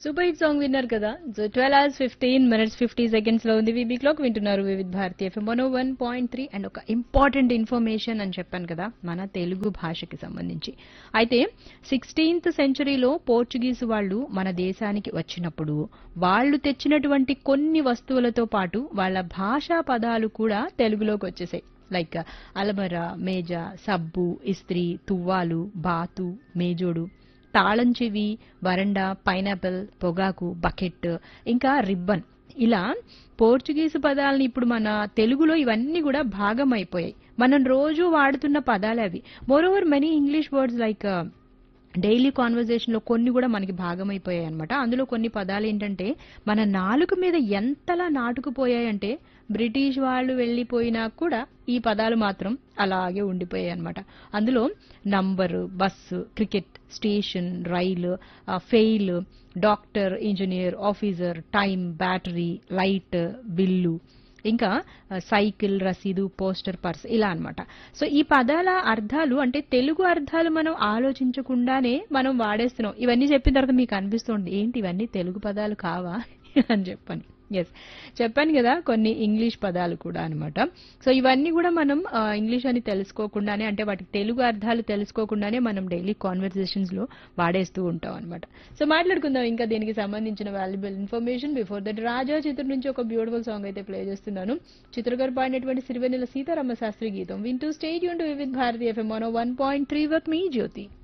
Super hit song విన్నారు కదా. So 12 hours 15 minutes 50 seconds లో ఉంది వీబీ క్లాక్. వింటున్నారు వివిధ్ భారతి ఎఫ్ఎం 101.3. అండ్ ఒక ఇంపార్టెంట్ ఇన్ఫర్మేషన్ అని చెప్పాను కదా మన తెలుగు భాషకి సంబంధించి. అయితే 16th సెంచరీలో పోర్చుగీస్ వాళ్ళు మన దేశానికి వచ్చినప్పుడు వాళ్ళు తెచ్చినటువంటి కొన్ని వస్తువులతో పాటు వాళ్ళ భాషా పదాలు కూడా తెలుగులోకి వచ్చేసాయి. లైక్ అలమర, మేజ, సబ్బు, ఇస్త్రీ, తువ్వాలు, బాతు, మేజోడు, తాళం చెవి, వరండా, పైనాపిల్, పొగాకు, బకెట్, ఇంకా రిబ్బన్. ఇలా పోర్చుగీసు పదాలని ఇప్పుడు మన తెలుగులో ఇవన్నీ కూడా భాగం అయిపోయాయి. మనం రోజు వాడుతున్న పదాలే అవి. More over many English words like daily conversation లో కొన్ని కూడా మనకి భాగమైపోయాయి అనమాట. అందులో కొన్ని పదాలు ఏంటంటే మన నాలుక మీద ఎంతలా నాటుకుపోయాయంటే బ్రిటిష్ వాళ్ళు వెళ్ళిపోయినా కూడా ఈ పదాలు మాత్రం అలాగే ఉండిపోయాయి అనమాట. అందులో నంబరు, బస్సు, క్రికెట్, స్టేషన్, రైలు, fail, doctor, engineer, officer, time, battery, light, bill, ఇంకా సైకిల్, రసీదు, పోస్టర్, పర్స్, ఇలా అన్నమాట. సో ఈ పదాల అర్థాలు అంటే తెలుగు అర్థాలు మనం ఆలోచించకుండానే మనం వాడేస్తున్నాం. ఇవన్నీ చెప్పిన తర్వాత మీకు అనిపిస్తుంది ఏంటి ఇవన్నీ తెలుగు పదాలు కావా అని చెప్పాను. ఎస్, చెప్పాను కదా కొన్ని ఇంగ్లీష్ పదాలు కూడా అన్నమాట. సో ఇవన్నీ కూడా మనం ఇంగ్లీష్ అని తెలుసుకోకుండానే, అంటే వాటికి తెలుగు అర్థాలు తెలుసుకోకుండానే మనం డైలీ కాన్వర్సేషన్స్ లో వాడేస్తూ ఉంటాం అనమాట. సో మాట్లాడుకుందాం ఇంకా దీనికి సంబంధించిన వాల్యుబుల్ ఇన్ఫర్మేషన్. బిఫోర్ దట్ రాజా చిత్రం నుంచి ఒక బ్యూటిఫుల్ సాంగ్ అయితే ప్లే చేస్తున్నాను. చిత్ర గారు పాడినటువంటి సిరివెన్నెల సీతారామ శాస్త్రి గీతం వింటూ stay tune to Vividh Bharati FM 101.3 with me Jyothi.